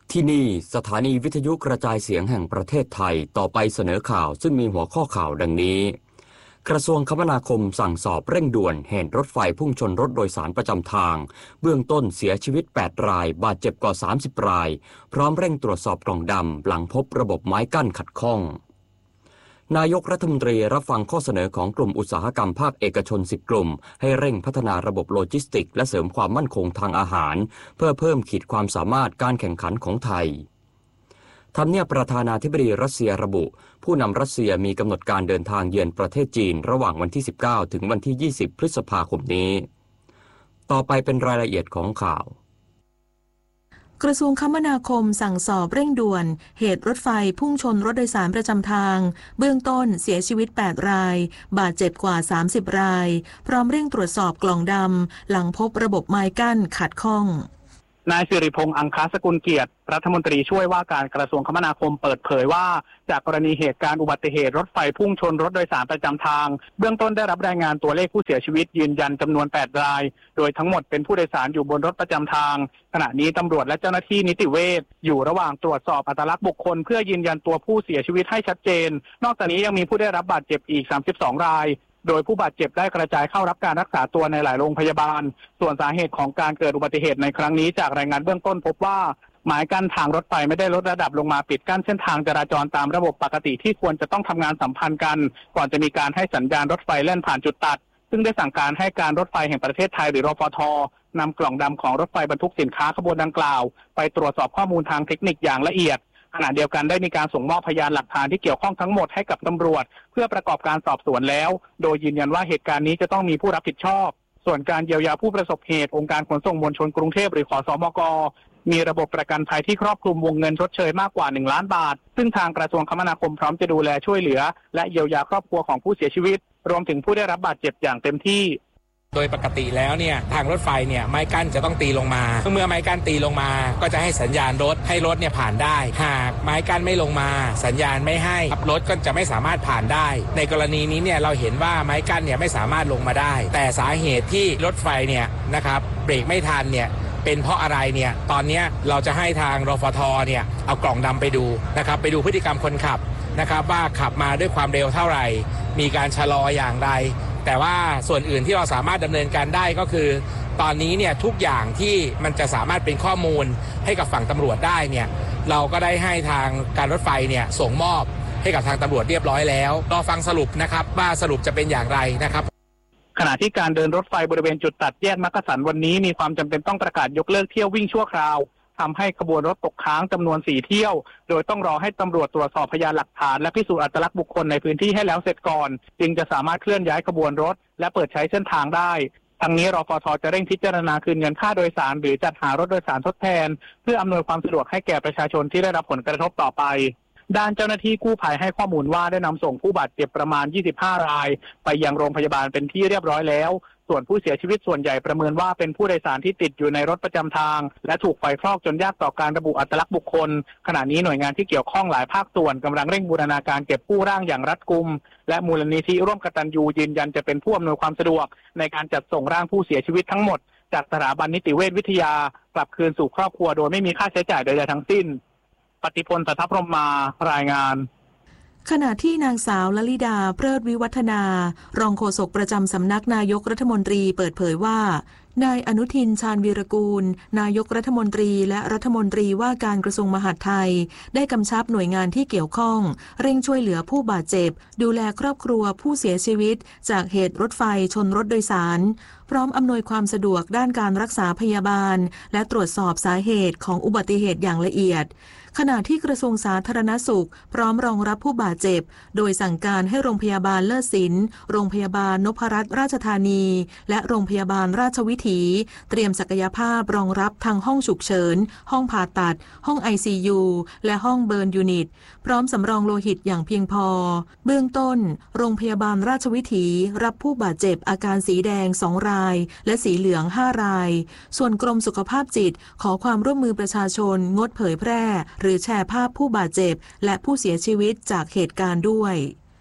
ที่นี่สถานีวิทยุกระจายเสียงแห่งประเทศไทยต่อไปเสนอข่าวซึ่งมีหัวข้อข่าวดังนี้กระทรวงคมนาคมสั่งสอบเร่งด่วนเหตุรถไฟพุ่งชนรถโดยสารประจำทางเบื้องต้นเสียชีวิต8รายบาดเจ็บกว่า30รายพร้อมเร่งตรวจสอบกล่องดำหลังพบระบบไม้กั้นขัดข้องนายกรัฐมนตรีรับฟังข้อเสนอของกลุ่มอุตสาหกรรมภาคเอกชน10กลุ่มให้เร่งพัฒนาระบบโลจิสติกส์และเสริมความมั่นคงทางอาหารเพื่อเพิ่มขีดความสามารถการแข่งขันของไทยทำเนียบประธานาธิบดีรัสเซียระบุผู้นำรัสเซียมีกำหนดการเดินทางเยือนประเทศจีนระหว่างวันที่19ถึงวันที่20พฤษภาคมนี้ต่อไปเป็นรายละเอียดของข่าวกระทรวงคมนาคมสั่งสอบเร่งด่วนเหตุรถไฟพุ่งชนรถโดยสารประจำทางเบื้องต้นเสียชีวิต8รายบาดเจ็บกว่า30รายพร้อมเร่งตรวจสอบกล่องดำหลังพบระบบไม้กั้นขัดข้องนายสิริพงษ์อังคาสกุลเกียรติรัฐมนตรีช่วยว่าการกระทรวงคมนาคมเปิดเผยว่าจากกรณีเหตุการณ์อุบัติเหตุรถไฟพุ่งชนรถโดยสารประจำทางเบื้องต้นได้รับรายงานตัวเลขผู้เสียชีวิตยืนยันจำนวน8รายโดยทั้งหมดเป็นผู้โดยสารอยู่บนรถประจำทางขณะนี้ตำรวจและเจ้าหน้าที่นิติเวชอยู่ระหว่างตรวจสอบอัตลักษณ์บุคคลเพื่อยืนยันตัวผู้เสียชีวิตให้ชัดเจนนอกจากนี้ยังมีผู้ได้รับบาดเจ็บอีก32รายโดยผู้บาดเจ็บได้กระจายเข้ารับการรักษาตัวในหลายโรงพยาบาลส่วนสาเหตุของการเกิดอุบัติเหตุในครั้งนี้จากรายงานเบื้องต้นพบว่าหมายกั้นทางรถไฟไม่ได้ลดระดับลงมาปิดกั้นเส้นทางจราจรตามระบบปกติที่ควรจะต้องทำงานสัมพันธ์กันก่อนจะมีการให้สัญญาณรถไฟแล่นผ่านจุดตัดซึ่งได้สั่งการให้การรถไฟแห่งประเทศไทยหรือรฟท.นำกล่องดำของรถไฟบรรทุกสินค้าขบวนดังกล่าวไปตรวจสอบข้อมูลทางเทคนิคอย่างละเอียดขณะเดียวกันได้มีการส่งมอบพยานหลักฐานที่เกี่ยวข้องทั้งหมดให้กับตำรวจเพื่อประกอบการสอบสวนแล้วโดยยืนยันว่าเหตุการณ์นี้จะต้องมีผู้รับผิดชอบส่วนการเยียวยาผู้ประสบเหตุองค์การขนส่งมวลชนกรุงเทพหรือขสมก.มีระบบประกันภัยที่ครอบคลุมวงเงินชดเชยมากกว่า1ล้านบาทซึ่งทางกระทรวงคมนาคมพร้อมจะดูแลช่วยเหลือและเยียวยาครอบครัวของผู้เสียชีวิตรวมถึงผู้ได้รับบาดเจ็บอย่างเต็มที่โดยปกติแล้วเนี่ยทางรถไฟเนี่ยไม้กั้นจะต้องตีลงมาเมื่อไม้กั้นตีลงมาก็จะให้สัญญาณรถให้รถเนี่ยผ่านได้หากไม้กั้นไม่ลงมาสัญญาณไม่ให้รถก็จะไม่สามารถผ่านได้ในกรณีนี้เนี่ยเราเห็นว่าไม้กั้นเนี่ยไม่สามารถลงมาได้แต่สาเหตุที่รถไฟเนี่ยนะครับเบรกไม่ทันเนี่ยเป็นเพราะอะไรเนี่ยตอนนี้เราจะให้ทางรฟท.เนี่ยเอากล่องดำไปดูนะครับไปดูพฤติกรรมคนขับนะครับว่าขับมาด้วยความเร็วเท่าไหร่มีการชะลออย่างไรแต่ว่าส่วนอื่นที่เราสามารถดำเนินการได้ก็คือตอนนี้เนี่ยทุกอย่างที่มันจะสามารถเป็นข้อมูลให้กับฝั่งตำรวจได้เนี่ยเราก็ได้ให้ทางการรถไฟเนี่ยส่งมอบให้กับทางตำรวจเรียบร้อยแล้วรอฟังสรุปนะครับว่าสรุปจะเป็นอย่างไรนะครับขณะที่การเดินรถไฟบริเวณจุดตัดแยกมักกะสันวันนี้มีความจำเป็นต้องประกาศยกเลิกเที่ยววิ่งชั่วคราวทำให้ขบวนรถตกค้างจำนวน4เที่ยวโดยต้องรอให้ตำรวจตรวจสอบพยานหลักฐานและพิสูจน์อัตลักษณ์บุคคลในพื้นที่ให้แล้วเสร็จก่อนจึงจะสามารถเคลื่อนย้ายขบวนรถและเปิดใช้เส้นทางได้ทั้งนี้รฟท.จะเร่งพิจารณาคืนเงินค่าโดยสารหรือจัดหารถโดยสารทดแทนเพื่ออำนวยความสะดวกให้แก่ประชาชนที่ได้รับผลกระทบต่อไปด้านเจ้าหน้าที่กู้ภัยให้ข้อมูลว่าได้นำส่งผู้บาดเจ็บประมาณ25รายไปยังโรงพยาบาลเป็นที่เรียบร้อยแล้วส่วนผู้เสียชีวิตส่วนใหญ่ประเมินว่าเป็นผู้โดยสารที่ติดอยู่ในรถประจำทางและถูกไฟคลอกจนยากต่อการระบุอัตลักษณ์บุคคลขณะนี้หน่วยงานที่เกี่ยวข้องหลายภาคส่วนกำลังเร่งบูรณาการเก็บกู้ร่างอย่างรัดกุมและมูลนิธิร่วมกตัญญูยืนยันจะเป็นผู้อำนวยความสะดวกในการจัดส่งร่างผู้เสียชีวิตทั้งหมดจากสถาบันนิติเวชวิทยากลับคืนสู่ครอบครัวโดยไม่มีค่าใช้จ่ายใดๆทั้งสิ้นปฏิพล สัทธพรหมมารายงานขณะที่นางสาวลลิดาเพลิดวิวัฒนารองโฆษกประจำสำนักนายกรัฐมนตรีเปิดเผยว่านายอนุทินชาญวีรกูลนายกรัฐมนตรีและรัฐมนตรีว่าการกระทรวงมหาดไทยได้กำชับหน่วยงานที่เกี่ยวข้องเร่งช่วยเหลือผู้บาดเจ็บดูแลครอบครัวผู้เสียชีวิตจากเหตุรถไฟชนรถโดยสารพร้อมอำนวยความสะดวกด้านการรักษาพยาบาลและตรวจสอบสาเหตุของอุบัติเหตุอย่างละเอียดขณะที่กระทรวงสาธารณสุขพร้อมรองรับผู้บาดเจ็บโดยสั่งการให้โรงพยาบาลเลิศศิลป์โรงพยาบาลนพรัตน์ราชธานีและโรงพยาบาลราชวิถีเตรียมศักยภาพรองรับทั้งห้องฉุกเฉินห้องผ่าตัดห้อง ICU และห้องเบิร์นยูนิตพร้อมสำรองโลหิตอย่างเพียงพอเบื้องต้นโรงพยาบาลราชวิถีรับผู้บาดเจ็บอาการสีแดง2รายและสีเหลือง5รายส่วนกรมสุขภาพจิตขอความร่วมมือประชาชนงดเผยแพร่หรือแชร์ภาพผู้บาดเจ็บและผู้เสียชีวิตจากเหตุการณ์ด้วย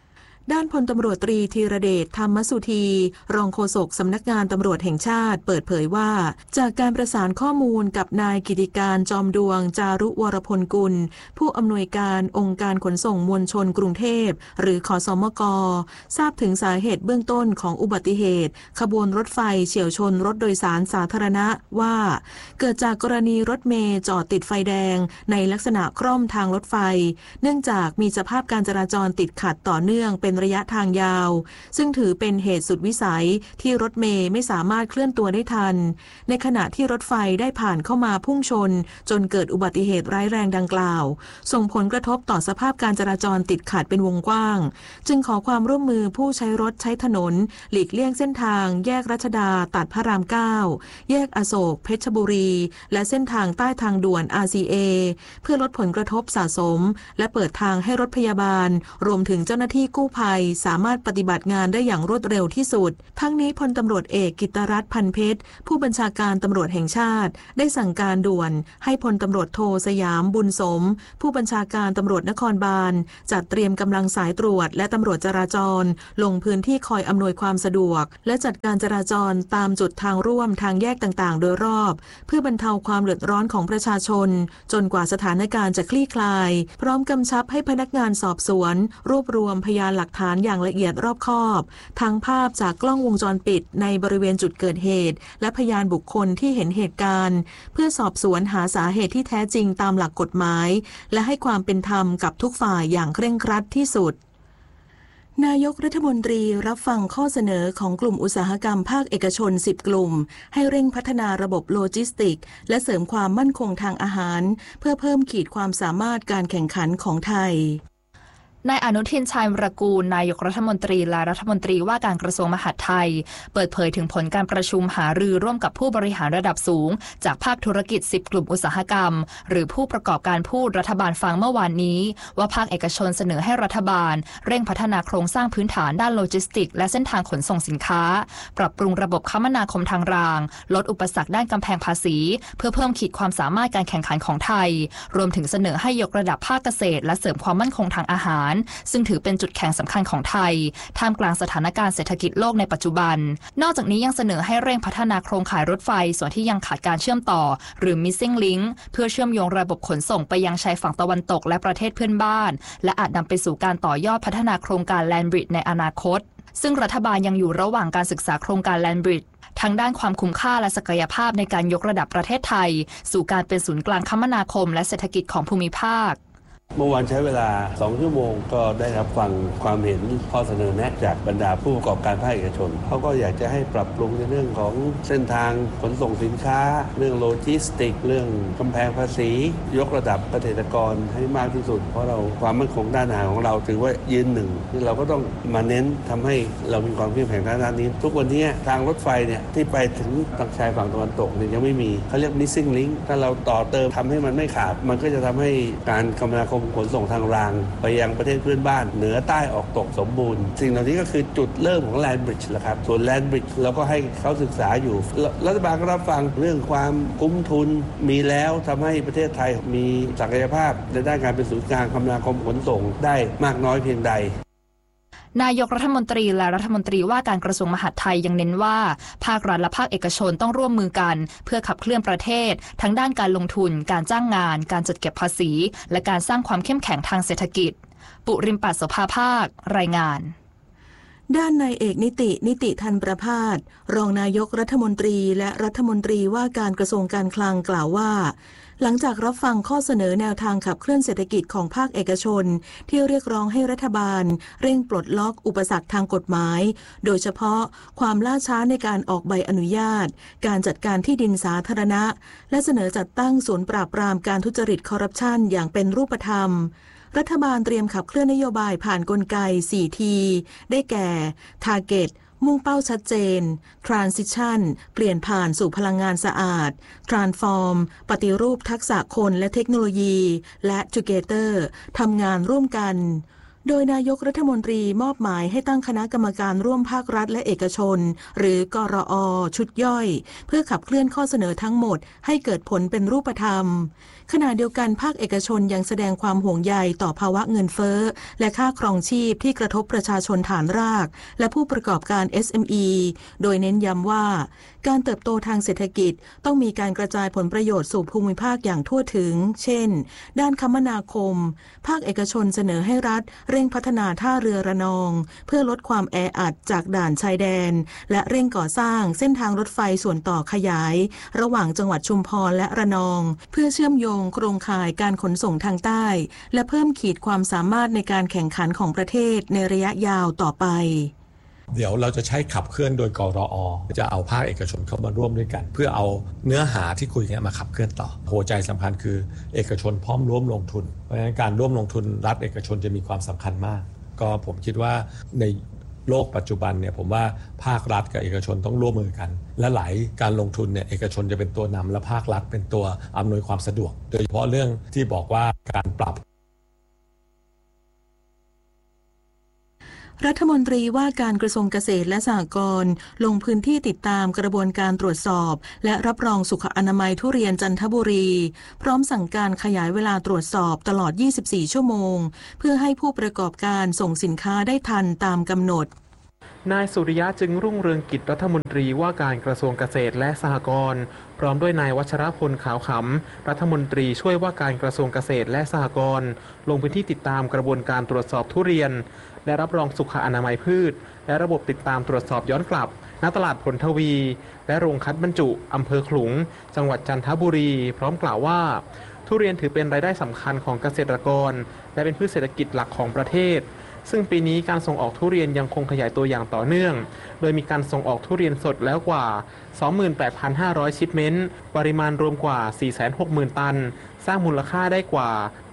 ด้านพลตำรวจตรีธีรเดชธรรมสุธีรองโฆษกสำนักงานตำรวจแห่งชาติเปิดเผยว่าจากการประสานข้อมูลกับนายกิติการจอมดวงจารุวรพลกุลผู้อำนวยการองค์การขนส่งมวลชนกรุงเทพหรือขสมก.ทราบถึงสาเหตุเบื้องต้นของอุบัติเหตุขบวนรถไฟเฉี่ยวชนรถโดยสารสาธารณะว่าเกิดจากกรณีรถเมล์จอดติดไฟแดงในลักษณะคร่อมทางรถไฟเนื่องจากมีสภาพการจราจรติดขัดต่อเนื่องเป็นระยะทางยาวซึ่งถือเป็นเหตุสุดวิสัยที่รถเมล์ไม่สามารถเคลื่อนตัวได้ทันในขณะที่รถไฟได้ผ่านเข้ามาพุ่งชนจนเกิดอุบัติเหตุร้ายแรงดังกล่าวส่งผลกระทบต่อสภาพการจราจรติดขัดเป็นวงกว้างจึงขอความร่วมมือผู้ใช้รถใช้ถนนหลีกเลี่ยงเส้นทางแยกรัชดาตัดพระราม 9แยกอโศกเพชรบุรีและเส้นทางใต้ทางด่วน RCA เพื่อลดผลกระทบสะสมและเปิดทางให้รถพยาบาลรวมถึงเจ้าหน้าที่กู้ภัยสามารถปฏิบัติงานได้อย่างรวดเร็วที่สุดทั้งนี้พลตำรวจเอกกิตรัตน์พันเพชรผู้บัญชาการตำรวจแห่งชาติได้สั่งการด่วนให้พลตำรวจโทสยามบุญสมผู้บัญชาการตำรวจนครบาลจัดเตรียมกำลังสายตรวจและตำรวจจราจรลงพื้นที่คอยอำนวยความสะดวกและจัดการจราจรตามจุดทางร่วมทางแยกต่างๆโดยรอบเพื่อบรรเทาความเดือดร้อนของประชาชนจนกว่าสถานการณ์จะคลี่คลายพร้อมกำชับให้พนักงานสอบสวนรวบรวมพยานหลักฐานอย่างละเอียดรอบคอบทั้งภาพจากกล้องวงจรปิดในบริเวณจุดเกิดเหตุและพยานบุคคลที่เห็นเหตุการณ์เพื่อสอบสวนหาสาเหตุที่แท้จริงตามหลักกฎหมายและให้ความเป็นธรรมกับทุกฝ่ายอย่างเคร่งครัดที่สุดนายกรัฐมนตรีรับฟังข้อเสนอของกลุ่มอุตสาหกรรมภาคเอกชน10กลุ่มให้เร่งพัฒนาระบบโลจิสติกส์และเสริมความมั่นคงทางอาหารเพื่อเพิ่มขีดความสามารถการแข่งขันของไทยนายอนุทินชาญวิรากูลนายกรัฐมนตรีและรัฐมนตรีว่าการกระทรวงมหาดไทยเปิดเผยถึงผลการประชุมหารือร่วมกับผู้บริหารระดับสูงจากภาคธุรกิจ10กลุ่มอุตสาหกรรมหรือผู้ประกอบการพูดรัฐบาลฟังเมื่อวานนี้ว่าภาคเอกชนเสนอให้รัฐบาลเร่งพัฒนาโครงสร้างพื้นฐานด้านโลจิสติกส์และเส้นทางขนส่งสินค้าปรับปรุงระบบคมนาคมทางรางลดอุปสรรคด้านกำแพงภาษีเพื่อเพิ่มขีดความสามารถการแข่งขันของไทยรวมถึงเสนอให้ยกระดับภาคเกษตรและเสริมความมั่นคงทางอาหารซึ่งถือเป็นจุดแข็งสำคัญของไทยท่ามกลางสถานการณ์เศรษฐกิจโลกในปัจจุบันนอกจากนี้ยังเสนอให้เร่งพัฒนาโครงข่ายรถไฟส่วนที่ยังขาดการเชื่อมต่อหรือ missing link เพื่อเชื่อมโยงระบบขนส่งไปยังชายฝั่งตะวันตกและประเทศเพื่อนบ้านและอาจนำไปสู่การต่อยอดพัฒนาโครงการ Land Bridge ในอนาคตซึ่งรัฐบาลยังอยู่ระหว่างการศึกษาโครงการ Land Bridge ทั้งด้านความคุ้มค่าและศักยภาพในการยกระดับประเทศไทยสู่การเป็นศูนย์กลางคมนาคมและเศรษฐกิจของภูมิภาคเมื่อวานใช้เวลา2ชั่วโมงก็ได้รับฟังความเห็นข้อเสนอแนะจากบรรดาผู้ประกอบการภาคเอกชนเขาก็อยากจะให้ปรับปรุงในเรื่องของเส้นทางขนส่งสินค้าเรื่องโลจิสติกเรื่องกำแพงภาษียกระดับเกษตรกรให้มากที่สุดเพราะเราความมั่นคงด้านอาหารของเราถือว่ายืนหนึ่งที่เราก็ต้องมาเน้นทำให้เรามีความเข้มแข็งด้านนี้ทุกวันนี้ทางรถไฟเนี่ยที่ไปถึงทางชายฝั่งตะวันตกเนี่ยยังไม่มีเขาเรียก missing link ถ้าเราต่อเติมทำให้มันไม่ขาดมันก็จะทำให้การคมนาคมขนส่งทางรางไปยังประเทศเพื่อนบ้านเหนือใต้ออกตกสมบูรณ์สิ่งเหล่านี้ก็คือจุดเริ่มของ Land Bridge แหละครับส่วน Land Bridge เราก็ให้เขาศึกษาอยู่รัฐบาลก็รับฟังเรื่องความคุ้มทุนมีแล้วทำให้ประเทศไทยมีศักยภาพในด้านการเป็นศูนย์กลางคมนาคมขนส่งได้มากน้อยเพียงใดนายกรัฐมนตรีและรัฐมนตรีว่าการกระทรวงมหาดไทยยังเน้นว่าภาครัฐและภาคเอกชนต้องร่วมมือกันเพื่อขับเคลื่อนประเทศทั้งด้านการลงทุนการจ้างงานการจัดเก็บภาษีและการสร้างความเข้มแข็งทางเศรษฐกิจปุริมปัสโสภาภาครายงานด้านนายเอกนิติธันประภาสรองนายกรัฐมนตรีและรัฐมนตรีว่าการกระทรวงการคลังกล่าวว่าหลังจากรับฟังข้อเสนอแนวทางขับเคลื่อนเศรษฐกิจของภาคเอกชนที่เรียกร้องให้รัฐบาลเร่งปลดล็อกอุปสรรคทางกฎหมายโดยเฉพาะความล่าช้าในการออกใบอนุญาตการจัดการที่ดินสาธารณะและเสนอจัดตั้งศูนย์ปราบปรามการทุจริตคอร์รัปชันอย่างเป็นรูปธรรมรัฐบาลเตรียมขับเคลื่อนนโยบายผ่านกลไก 4T ได้แก่ Targetมุ่งเป้าชัดเจน Transition เปลี่ยนผ่านสู่พลังงานสะอาด Transform ปฏิรูปทักษะคนและเทคโนโลยีและ Together ทำงานร่วมกันโดยนายกรัฐมนตรีมอบหมายให้ตั้งคณะกรรมการร่วมภาครัฐและเอกชนหรือกรอ.ชุดย่อยเพื่อขับเคลื่อนข้อเสนอทั้งหมดให้เกิดผลเป็นรูปธรรมขณะเดียวกันภาคเอกชนยังแสดงความห่วงใยต่อภาวะเงินเฟ้อและค่าครองชีพที่กระทบประชาชนฐานรากและผู้ประกอบการ SME โดยเน้นย้ำว่าการเติบโตทางเศรษฐกิจต้องมีการกระจายผลประโยชน์สู่ภูมิภาคอย่างทั่วถึงเช่นด้านคมนาคมภาคเอกชนเสนอให้รัฐเร่งพัฒนาท่าเรือระนองเพื่อลดความแออัดจากด่านชายแดนและเร่งก่อสร้างเส้นทางรถไฟส่วนต่อขยายระหว่างจังหวัดชุมพรและระนองเพื่อเชื่อมโยงโครงข่ายการขนส่งทางใต้และเพิ่มขีดความสามารถในการแข่งขันของประเทศในระยะยาวต่อไปเดี๋ยวเราจะใช้ขับเคลื่อนโดยกรอ.จะเอาภาคเอกชนเข้ามาร่วมด้วยกันเพื่อเอาเนื้อหาที่คุยกันมาขับเคลื่อนต่อหัวใจสำคัญคือเอกชนพร้อมร่วมลงทุนเพราะฉะนั้นการร่วมลงทุนรัฐเอกชนจะมีความสำคัญมากก็ผมคิดว่าในโลกปัจจุบันเนี่ยผมว่าภาครัฐกับเอกชนต้องร่วมมือกันและหลายการลงทุนเนี่ยเอกชนจะเป็นตัวนำและภาครัฐเป็นตัวอำนวยความสะดวกโดยเฉพาะเรื่องที่บอกว่าการปรับรัฐมนตรีว่าการกระทรวงเกษตรและสหกรณ์ลงพื้นที่ติดตามกระบวนการตรวจสอบและรับรองสุขอนามัยทุเรียนจันทบุรีพร้อมสั่งการขยายเวลาตรวจสอบตลอด 24 ชั่วโมงเพื่อให้ผู้ประกอบการส่งสินค้าได้ทันตามกำหนดนายสุริยะจึงรุ่งเรืองกิจรัฐมนตรีว่าการกระทรวงเกษตรและสหกรณ์พร้อมด้วยนายวัชรพลขาวขำรัฐมนตรีช่วยว่าการกระทรวงเกษตรและสหกรณ์ลงพื้นที่ติดตามกระบวนการตรวจสอบทุเรียนและรับรองสุขอนามัยพืชและระบบติดตามตรวจสอบย้อนกลับณตลาดผลทวีและโรงคัดบรรจุอำเภอขลุงจังหวัดจันทบุรีพร้อมกล่าวว่าทุเรียนถือเป็นรายได้สำคัญของเกษตรกรและเป็นพืชเศรษฐกิจหลักของประเทศซึ่งปีนี้การส่งออกทุเรียนยังคงขยายตัวอย่างต่อเนื่องโดยมีการส่งออกทุเรียนสดแล้วกว่า 28,500 ชิปเมนต์ปริมาณรวมกว่า 460,000 ตันสร้างมูลค่าได้กว่า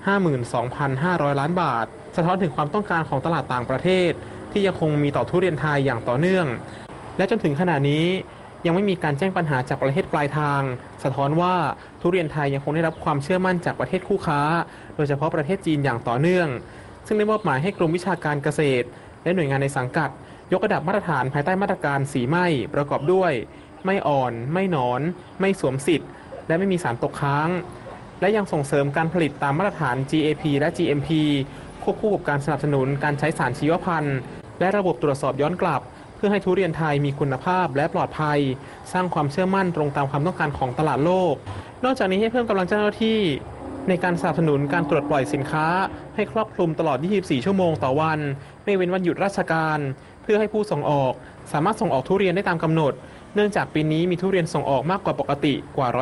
52,500 ล้านบาทสะท้อนถึงความต้องการของตลาดต่างประเทศที่ยังคงมีต่อทุเรียนไทยอย่างต่อเนื่องและจนถึงขณะนี้ยังไม่มีการแจ้งปัญหาจากประเทศปลายทางสะท้อนว่าทุเรียนไทยยังคงได้รับความเชื่อมั่นจากประเทศคู่ค้าโดยเฉพาะประเทศจีนอย่างต่อเนื่องซึ่งได้มอบหมายให้กรมวิชาการเกษตรและหน่วยงานในสังกัดยกระดับมาตรฐานภายใต้มาตรการสีไหม้ประกอบด้วยไม่อ่อนไม่หนอนไม่สวมสิทธิ์และไม่มีสารตกค้างและยังส่งเสริมการผลิตตามมาตรฐาน GAP และ GMP ควบคู่กับการสนับสนุนการใช้สารชีวพันธุ์และระบบตรวจสอบย้อนกลับเพื่อให้ทุเรียนไทยมีคุณภาพและปลอดภัยสร้างความเชื่อมั่นตรงตามความต้องการของตลาดโลกนอกจากนี้ให้เพิ่มกำลังเจ้าหน้าที่ในการสนับสนุนการตรวจปล่อยสินค้าให้ครอบคลุมตลอด 24 ชั่วโมงต่อวันไม่เว้นวันหยุดราชการเพื่อให้ผู้ส่งออกสามารถส่งออกทุเรียนได้ตามกำหนดเนื่องจากปีนี้มีทุเรียนส่งออกมากกว่าปกติกว่า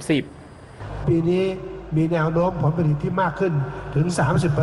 30% ปีนี้มีแนวโน้มผลผลิตที่มากขึ้นถึง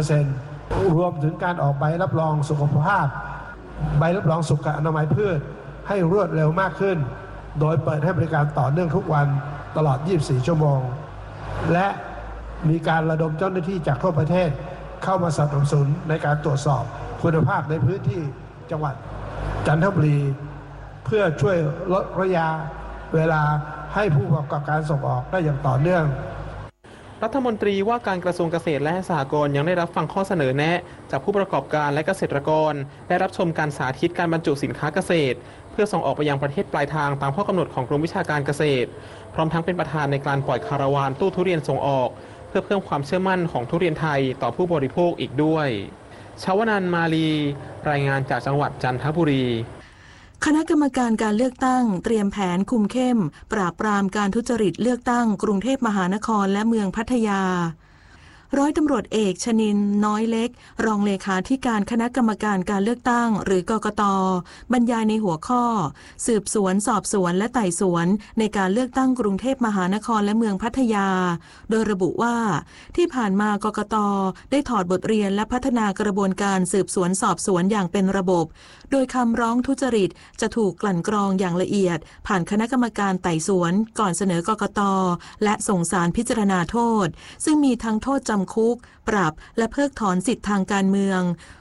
30% รวมถึงการออกใบรับรองสุขภาพใบรับรองสุขอนามัยพืชให้รวดเร็วมากขึ้นโดยเปิดให้บริการต่อเนื่องทุกวันตลอด 24 ชั่วโมงและมีการระดมเจ้าหน้าที่จากทั่วประเทศเข้ามาสนับสนุนในการตรวจสอบคุณภาพในพื้นที่จังหวัดจันทบุรีเพื่อช่วยลดระยะเวลาให้ผู้ประกอบการส่งออกได้อย่างต่อเนื่องรัฐมนตรีว่าการกระทรวงเกษตรและสหกรณ์ยังได้รับฟังข้อเสนอแนะจากผู้ประกอบการและเกษตรกรและรับชมการสาธิตการบรรจุสินค้าเกษตรเพื่อส่งออกไปยังประเทศปลายทางตามข้อกำหนดของกรมวิชาการเกษตรพร้อมทั้งเป็นประธานในการปล่อยคาราวานตู้ทุเรียนส่งออกเพื่อเพิ่มความเชื่อมั่นของทุเรียนไทยต่อผู้บริโภคอีกด้วยชวนันท์มาลีรายงานจากจังหวัดจันทบุรีคณะกรรมการการเลือกตั้งเตรียมแผนคุมเข้มปราบปรามการทุจริตเลือกตั้งกรุงเทพมหานครและเมืองพัทยาร้อยตำรวจเอกชนินทร์น้อยเล็กรองเลขาธิการคณะกรรมการการเลือกตั้งหรือกกต.บรรยายในหัวข้อสืบสวนสอบสวนและไต่สวนในการเลือกตั้งกรุงเทพมหานครและเมืองพัทยาโดยระบุว่าที่ผ่านมากกต.ได้ถอดบทเรียนและพัฒนากระบวนการสืบสวนสอบสวนอย่างเป็นระบบโดยคำร้องทุจริตจะถูกกลั่นกรองอย่างละเอียดผ่านคณะกรรมการไต่สวนก่อนเสนอกกต.และส่งศาลพิจารณาโทษซึ่งมีทั้งโทษจำคุกปรับและเพิกถอนสิทธิทางการเมือง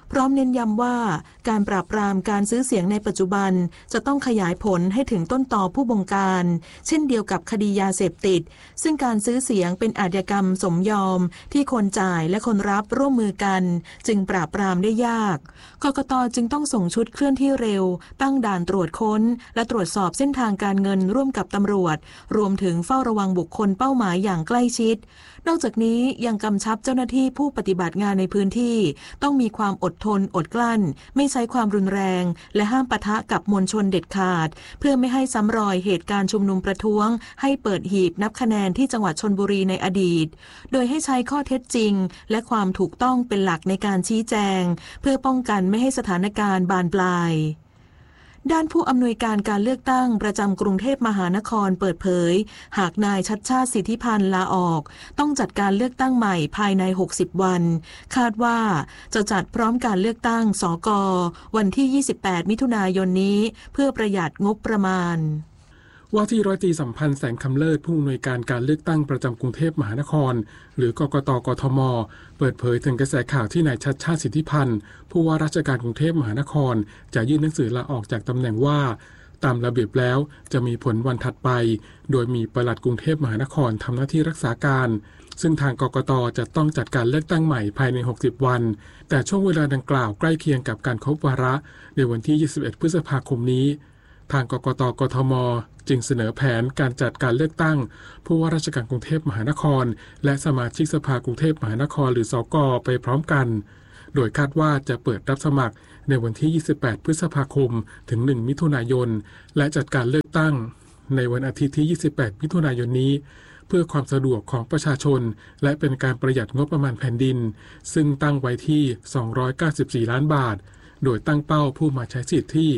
พร้อมเน้นย้ำว่าการปราบปรามการซื้อเสียงในปัจจุบันจะต้องขยายผลให้ถึงต้นตอผู้บงการเช่นเดียวกับคดียาเสพติดซึ่งการซื้อเสียงเป็นอาชญากรรมสมยอมที่คนจ่ายและคนรับร่วมมือกันจึงปราบปรามได้ยากกกต.จึงต้องส่งชุดเคลื่อนที่เร็วตั้งด่านตรวจค้นและตรวจสอบเส้นทางการเงินร่วมกับตำรวจรวมถึงเฝ้าระวังบุคคลเป้าหมายอย่างใกล้ชิดนอกจากนี้ยังกำชับเจ้าหน้าที่ผู้ปฏิบัติงานในพื้นที่ต้องมีความอดทนอดกลั้นไม่ใช้ความรุนแรงและห้ามปะทะกับมวลชนเด็ดขาดเพื่อไม่ให้ซ้ำรอยเหตุการณ์ชุมนุมประท้วงให้เปิดหีบนับคะแนนที่จังหวัดชลบุรีในอดีตโดยให้ใช้ข้อเท็จจริงและความถูกต้องเป็นหลักในการชี้แจงเพื่อป้องกันไม่ให้สถานการณ์บานปลายด้านผู้อำนวยการการเลือกตั้งประจำกรุงเทพมหานครเปิดเผยหากนายชัชชาติสิทธิพันธ์ลาออกต้องจัดการเลือกตั้งใหม่ภายใน60วันคาดว่าจะจัดพร้อมการเลือกตั้งสก.วันที่28มิถุนายนนี้เพื่อประหยัดงบประมาณว่าที่ร้อยตรีสัมพันธ์แสงคำเลิศผู้อำนวยการการเลือกตั้งประจำกรุงเทพมหานครหรือกกต.กทม.เปิดเผยถึงกระแสข่าวที่นายชัชชาติสิทธิพันธ์ผู้ว่าราชการกรุงเทพมหานครจะยื่นหนังสือลาออกจากตำแหน่งว่าตามระเบียบแล้วจะมีผลวันถัดไปโดยมีปลัดกรุงเทพมหานครทำหน้าที่รักษาการซึ่งทางกกต.จะต้องจัดการเลือกตั้งใหม่ภายใน60วันแต่ช่วงเวลาดังกล่าวใกล้เคียงกับการครบวาระในวันที่21พฤษภาคมนี้ทางกกต.กทม.จึงเสนอแผนการจัดการเลือกตั้งผู้ว่าราชการกรุงเทพมหานครและสมาชิกสภากรุงเทพมหานครหรือสก.ไปพร้อมกันโดยคาดว่าจะเปิดรับสมัครในวันที่28พฤษภาคมถึง1มิถุนายนและจัดการเลือกตั้งในวันอาทิตย์ที่28มิถุนายนนี้เพื่อความสะดวกของประชาชนและเป็นการประหยัดงบประมาณแผ่นดินซึ่งตั้งไว้ที่294ล้านบาทโดยตั้งเป้าผู้มาใช้สิทธิ์ที่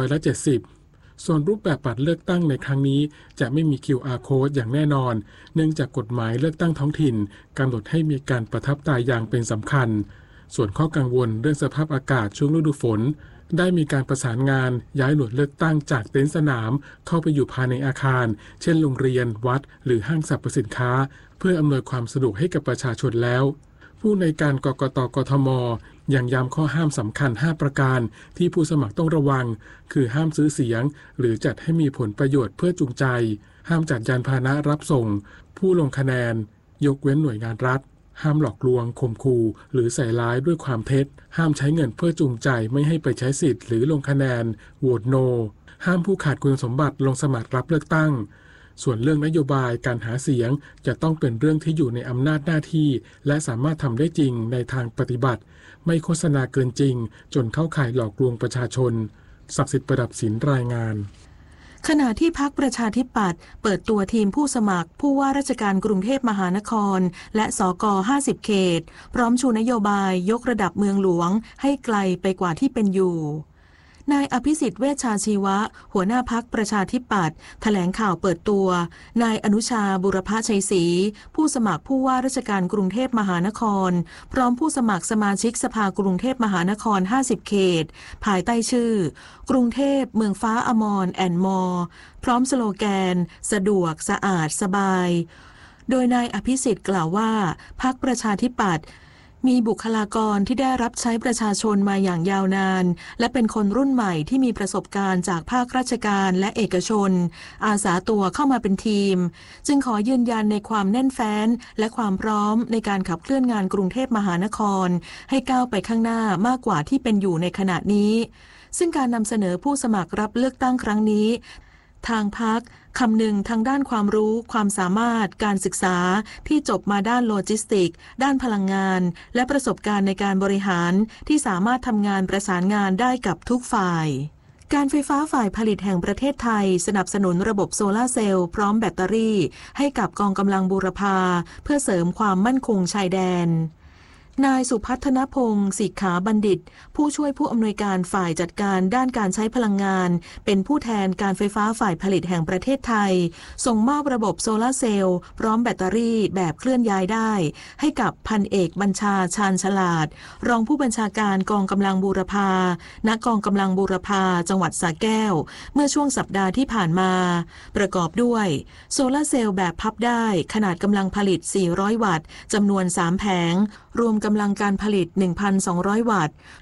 70%ส่วนรูปแบบบัตรเลือกตั้งในครั้งนี้จะไม่มี QR Code อย่างแน่นอนเนื่องจากกฎหมายเลือกตั้งท้องถิ่นกำหนดให้มีการประทับตราอย่างเป็นสำคัญส่วนข้อกังวลเรื่องสภาพอากาศช่วงฤดูฝนได้มีการประสานงานย้ายหน่วยเลือกตั้งจากเต็นท์สนามเข้าไปอยู่ภายในอาคารเช่นโรงเรียนวัดหรือห้างสรรพสินค้าเพื่ออำนวยความสะดวกให้กับประชาชนแล้วผู้ในการกกต.กทม.ยังย้ำข้อห้ามสำคัญ5ประการที่ผู้สมัครต้องระวังคือห้ามซื้อเสียงหรือจัดให้มีผลประโยชน์เพื่อจูงใจห้ามจัดยานพาหนะรับส่งผู้ลงคะแนนยกเว้นหน่วยงานรัฐห้ามหลอกลวงข่มขู่หรือใส่ร้ายด้วยความเท็จห้ามใช้เงินเพื่อจูงใจไม่ให้ไปใช้สิทธิ์หรือลงคะแนนโหวตโนห้ามผู้ขาดคุณสมบัติลงสมัครรับเลือกตั้งส่วนเรื่องนโยบายการหาเสียงจะต้องเป็นเรื่องที่อยู่ในอำนาจหน้าที่และสามารถทำได้จริงในทางปฏิบัติไม่โฆษณาเกินจริงจนเข้าข่ายหลอกลวงประชาชนศักดิ์สิทธิ์ประดับศิลป์รายงานขณะที่พรรคประชาธิปัตย์เปิดตัวทีมผู้สมัครผู้ว่าราชการกรุงเทพมหานครและสก50เขตพร้อมชูนโยบายยกระดับเมืองหลวงให้ไกลไปกว่าที่เป็นอยู่นายอภิสิทธิ์เวชชาชีวะหัวหน้าพรรคประชาธิปัตย์แถลงข่าวเปิดตัวนายอนุชาบุรพชัยศรีผู้สมัครผู้ว่าราชการกรุงเทพมหานครพร้อมผู้สมัครสมาชิกสภากรุงเทพมหานคร50เขตภายใต้ชื่อกรุงเทพเมืองฟ้าอมรแอนด์มอร์พร้อมสโลแกนสะดวกสะอาดสบายโดยนายอภิสิทธิ์กล่าวว่าพรรคประชาธิปัตย์มีบุคลากรที่ได้รับใช้ประชาชนมาอย่างยาวนานและเป็นคนรุ่นใหม่ที่มีประสบการณ์จากภาคราชการและเอกชนอาสาตัวเข้ามาเป็นทีมจึงขอยืนยันในความแน่นแฟ้นและความพร้อมในการขับเคลื่อนงานกรุงเทพมหานครให้ก้าวไปข้างหน้ามากกว่าที่เป็นอยู่ในขณะนี้ซึ่งการนำเสนอผู้สมัครรับเลือกตั้งครั้งนี้ทางพรรคคำนึงทางด้านความรู้ความสามารถการศึกษาที่จบมาด้านโลจิสติกด้านพลังงานและประสบการณ์ในการบริหารที่สามารถทำงานประสานงานได้กับทุกฝ่ายการไฟฟ้าฝ่ายผลิตแห่งประเทศไทยสนับสนุนระบบโซลาร์เซลล์พร้อมแบตเตอรี่ให้กับกองกำลังบูรพาเพื่อเสริมความมั่นคงชายแดนนายสุพัฒนพงศ์ศิกขาบัณฑิตผู้ช่วยผู้อำนวยการฝ่ายจัดการด้านการใช้พลังงานเป็นผู้แทนการไฟฟ้าฝ่ายผลิตแห่งประเทศไทยส่งมอบระบบโซลาร์เซลล์พร้อมแบตเตอรี่แบบเคลื่อนย้ายได้ให้กับพันเอกบัญชาชาญฉลาดรองผู้บัญชาการกองกำลังบูรพาณกองกำลังบูรพาจังหวัดสระแก้วเมื่อช่วงสัปดาห์ที่ผ่านมาประกอบด้วยโซลาร์เซลล์แบบพับได้ขนาดกำลังผลิต400วัตต์จำนวน3แผงรวมกำลังการผลิต 1,200 วัตต์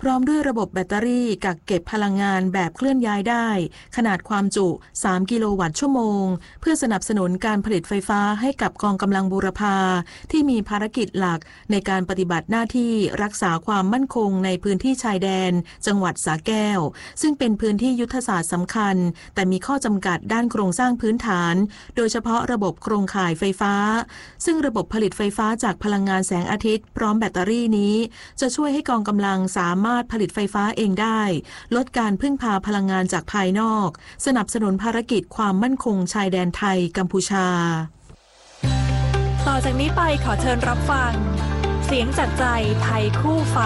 พร้อมด้วยระบบแบตเตอรี่กักเก็บพลังงานแบบเคลื่อนย้ายได้ขนาดความจุ 3 กิโลวัตต์ชั่วโมงเพื่อสนับสนุนการผลิตไฟฟ้าให้กับกองกำลังบูรพาที่มีภารกิจหลักในการปฏิบัติหน้าที่รักษาความมั่นคงในพื้นที่ชายแดนจังหวัดสระแก้วซึ่งเป็นพื้นที่ยุทธศาสตร์สำคัญแต่มีข้อจำกัดด้านโครงสร้างพื้นฐานโดยเฉพาะระบบโครงข่ายไฟฟ้าซึ่งระบบผลิตไฟฟ้าจากพลังงานแสงอาทิตย์พร้อมแบตเตอรี่นี้จะช่วยให้กองกำลังสามารถผลิตไฟฟ้าเองได้ลดการพึ่งพาพลังงานจากภายนอกสนับสนุนภารกิจความมั่นคงชายแดนไทยกัมพูชาต่อจากนี้ไปขอเชิญรับฟังเสียงจากใจไทยคู่ฟ้า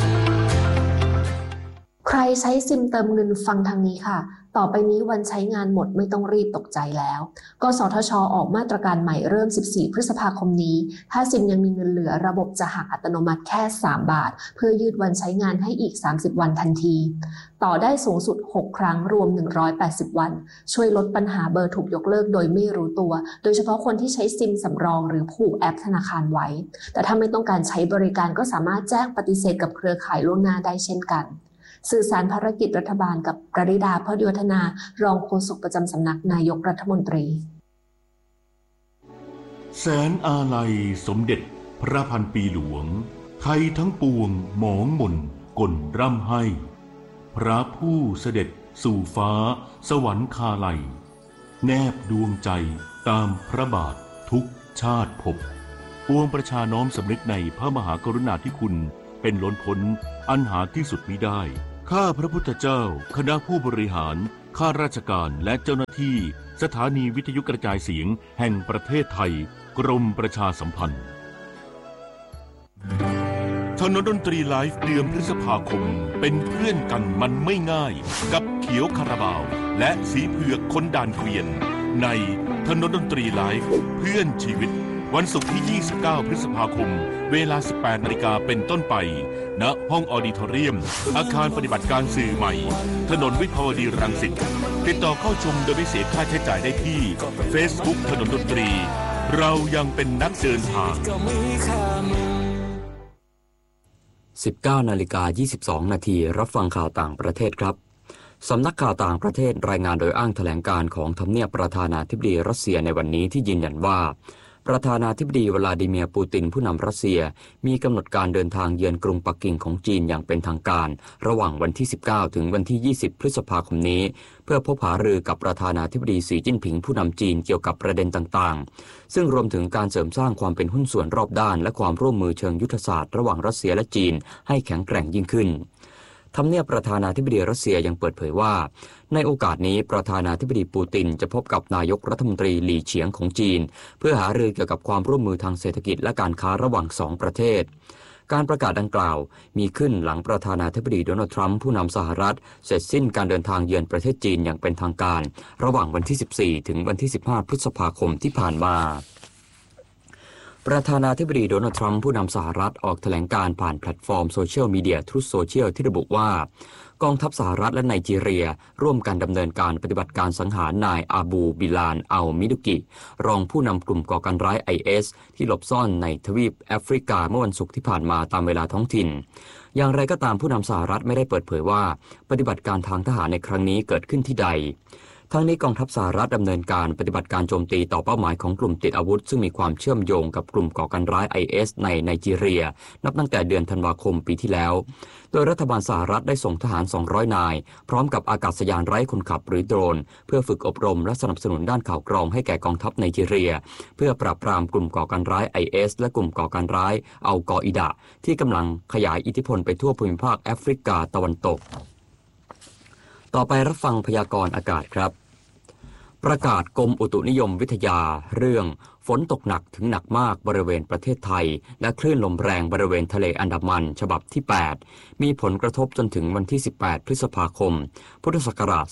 ใครใช้ซิมเติมเงินฟังทางนี้ค่ะต่อไปนี้วันใช้งานหมดไม่ต้องรีบตกใจแล้วกสทช.ออกมาตรการใหม่เริ่ม14พฤษภาคมนี้ถ้าซิมยังมีเงินเหลือระบบจะหักอัตโนมัติแค่3 บาทเพื่อยืดวันใช้งานให้อีก30 วันทันทีต่อได้สูงสุด6ครั้งรวม180วันช่วยลดปัญหาเบอร์ถูกยกเลิกโดยไม่รู้ตัวโดยเฉพาะคนที่ใช้ซิมสำรองหรือผูกแอปธนาคารไว้แต่ถ้าไม่ต้องการใช้บริการก็สามารถแจ้งปฏิเสธกับเครือข่ายล่วงหน้าได้เช่นกันสื่อสารภารกิจรัฐบาลกับกฤษดา พอดีวัฒนารองโฆษกประจำสำนักนายกรัฐมนตรีแสนอาลัยสมเด็จพระพันปีหลวงไทยทั้งปวงหมองหม่นกลร่ำให้พระผู้เสด็จสู่ฟ้าสวรรคาลัยแนบดวงใจตามพระบาททุกชาติภพปวงประชาน้อมสำนึกในพระมหากรุณาธิคุณเป็นล้นพ้นอันหาที่สุดมิได้ข้าพระพุทธเจ้าคณะผู้บริหารข้าราชการและเจ้าหน้าที่สถานีวิทยุกระจายเสียงแห่งประเทศไทยกรมประชาสัมพันธ์ถนนดนตรีไลฟ์เดือนพฤษภาคมเป็นเพื่อนกันมันไม่ง่ายกับเขียวคาราบาวและสีเผือกคนด่านเกวียนในถนนดนตรีไลฟ์เพื่อนชีวิตวันศุกร์ที่ 29 พฤษภาคมเวลา 18 นาฬิกาเป็นต้นไปณห้องออดิทอเรียมอาคารปฏิบัติการสื่อใหม่ถนนวิภาวดีรังสิตติดต่อเข้าชมโดยไม่เสียค่าใช้จ่ายได้ที่ Facebook ถนนดนตรีเรายังเป็นนักเดินทาง 19:22 นาทีรับฟังข่าวต่างประเทศครับสำนักข่าวต่างประเทศรายงานโดยอ้างแถลงการของทำเนียบประธานาธิบดีรัสเซียในวันนี้ที่ยืนยันว่าประธานาธิบดีวลาดิเมียร์ปูตินผู้นำรัสเซียมีกำหนดการเดินทางเยือนกรุงปักกิ่งของจีนอย่างเป็นทางการระหว่างวันที่ 19 ถึงวันที่ 20 พฤษภาคมนี้เพื่อพบหารือกับประธานาธิบดีสีจิ้นผิงผู้นำจีนเกี่ยวกับประเด็นต่างๆซึ่งรวมถึงการเสริมสร้างความเป็นหุ้นส่วนรอบด้านและความร่วมมือเชิงยุทธศาสตร์ระหว่างรัสเซียและจีนให้แข็งแกร่งยิ่งขึ้นทำเนียบประธานาธิบดีรัสเซียยังเปิดเผยว่าในโอกาสนี้ประธานาธิบดีปูตินจะพบกับนายกรัฐมนตรีหลี่เฉียงของจีนเพื่อหารือเกี่ยวกับความร่วมมือทางเศรษฐกิจและการค้าระหว่าง2ประเทศการประกาศดังกล่าวมีขึ้นหลังประธานาธิบดีโดนัลด์ทรัมป์ผู้นำสหรัฐเสร็จสิ้นการเดินทางเยือนประเทศจีนอย่างเป็นทางการระหว่างวันที่ 14 ถึงวันที่ 15 พฤษภาคมที่ผ่านมาประธานาธิบดีโดนัลด์ทรัมป์ผู้นำสหรัฐออกแถลงการผ่านแพลตฟอร์มโซเชียลมีเดียทรูธโซเชียลที่ระบุว่ากองทัพสหรัฐและไนจีเรียร่วมกันดำเนินการปฏิบัติการสังหารนายอาบูบิลานอัลมิดุกิรองผู้นำกลุ่มก่อการร้าย IS ที่หลบซ่อนในทวีปแอฟริกาเมื่อวันศุกร์ที่ผ่านมาตามเวลาท้องถิ่นอย่างไรก็ตามผู้นำสหรัฐไม่ได้เปิดเผยว่าปฏิบัติการทางทหารในครั้งนี้เกิดขึ้นที่ใดทั้งนี้กองทัพสหรัฐดำเนินการปฏิบัติการโจมตีต่อเป้าหมายของกลุ่มติดอาวุธซึ่งมีความเชื่อมโยงกับกลุ่มก่อการร้าย IS ในไนจีเรียนับตั้งแต่เดือนธันวาคมปีที่แล้วโดยรัฐบาลสหรัฐได้ส่งทหาร200นายพร้อมกับอากาศยานไร้คนขับหรือโดรนเพื่อฝึกอบรมและสนับสนุนด้านข่าวกรองให้แก่กองทัพไนจีเรียเพื่อปราบปรามกลุ่มก่อการร้าย IS และกลุ่มก่อการร้ายอัลกออิดะที่กำลังขยายอิทธิพลไปทั่วภูมิภาคแอฟริกาตะวันตกต่อไปรับฟังพยากรณ์อากาศครับประกาศกรมอุตุนิยมวิทยาเรื่องฝนตกหนักถึงหนักมากบริเวณประเทศไทยและคลื่นลมแรงบริเวณทะเลอันดามันฉบับที่8มีผลกระทบจนถึงวันที่18พฤษภาคมพุทธศักราช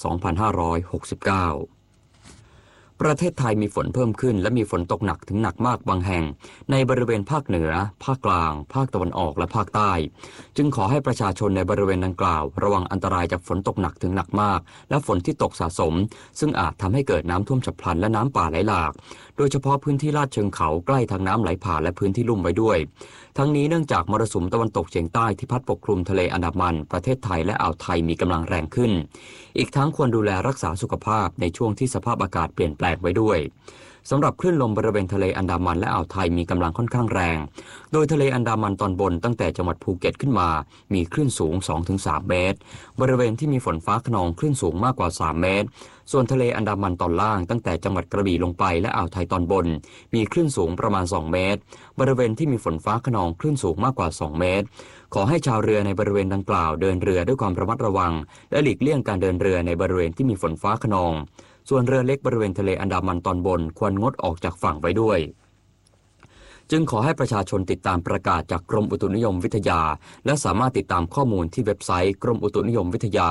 2569ประเทศไทยมีฝนเพิ่มขึ้นและมีฝนตกหนักถึงหนักมากบางแห่งในบริเวณภาคเหนือภาคกลางภาคตะวันออกและภาคใต้จึงขอให้ประชาชนในบริเวณดังกล่าวระวังอันตรายจากฝนตกหนักถึงหนักมากและฝนที่ตกสะสมซึ่งอาจทำให้เกิดน้ำท่วมฉับพลันและน้ำป่าไหลหลากโดยเฉพาะพื้นที่ลาดเชิงเขาใกล้ทางน้ำไหลผ่านและพื้นที่ลุ่มไว้ด้วยทั้งนี้เนื่องจากมรสุมตะวันตกเฉียงใต้ที่พัดปกคลุมทะเลอันดามันประเทศไทยและอ่าวไทยมีกำลังแรงขึ้นอีกทั้งควรดูแลรักษาสุขภาพในช่วงที่สภาพอากาศเปลี่ยนแปลงไว้ด้วยสำหรับคลื่นลมบริเวณทะเลอันดามันและอ่าวไทยมีกำลังค่อนข้างแรงโดยทะเลอันดามันตอนบนตั้งแต่จังหวัดภูเก็ตขึ้นมามีคลื่นสูง 2-3 เมตรบริเวณที่มีฝนฟ้าคะนองคลื่นสูงมากกว่า3 เมตรส่วนทะเลอันดามันตอนล่างตั้งแต่จังหวัดกระบี่ลงไปและอ่าวไทยตอนบนมีคลื่นสูงประมาณ2 เมตรบริเวณที่มีฝนฟ้าคะนองคลื่นสูงมากกว่า2 เมตรขอให้ชาวเรือในบริเวณดังกล่าวเดินเรือด้วยความระมัดระวังและหลีกเลี่ยงการเดินเรือในบริเวณที่มีฝนฟ้าคะนองส่วนเรือเล็กบริเวณทะเลอันดามันตอนบนควรงดออกจากฝั่งไว้ด้วยจึงขอให้ประชาชนติดตามประกาศจากกรมอุตุนิยมวิทยาและสามารถติดตามข้อมูลที่เว็บไซต์กรมอุตุนิยมวิทยา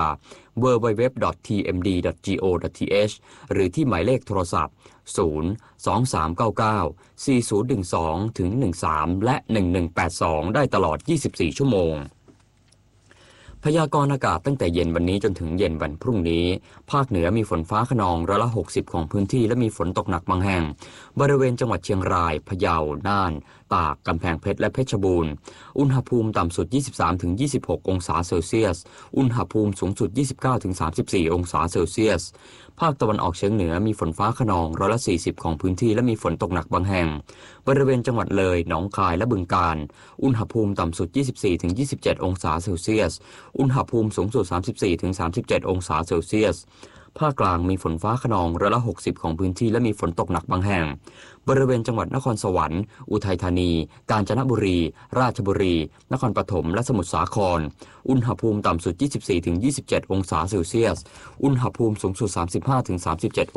www.tmd.go.th หรือที่หมายเลขโทรศัพท์ 023994012-13 และ 1182 ได้ตลอด 24 ชั่วโมงพยากรณ์อากาศตั้งแต่เย็นวันนี้จนถึงเย็นวันพรุ่งนี้ภาคเหนือมีฝนฟ้าคะนอง60%ของพื้นที่และมีฝนตกหนักบางแห่งบริเวณจังหวัดเชียงรายพะเยาน่านตากกำแพงเพชรและเพชรบูรณ์อุณหภูมิต่ำสุด 23-26 องศาเซลเซียสอุณหภูมิสูงสุด 29-34 องศาเซลเซียสภาคตะวันออกเฉียงเหนือมีฝนฟ้าคะนอง40%ของพื้นที่และมีฝนตกหนักบางแห่งบริเวณจังหวัดเลยหนองคายและบึงกาฬอุณหภูมิต่ำสุด 24-27 องศาเซลเซียสอุณหภูมิสูงสุด 34-37 องศาเซลเซียสภาคกลางมีฝนฟ้าคะนอง60%ของพื้นที่และมีฝนตกหนักบางแห่งบริเวณจังหวัดนครสวรรค์อุทัยธานีกาญจนบุรีราชบุรีนครปฐมและสมุทรสาครอุณหภูมิต่ำสุด 24-27 องศาเซลเซียสอุณหภูมิสูงสุด 35-37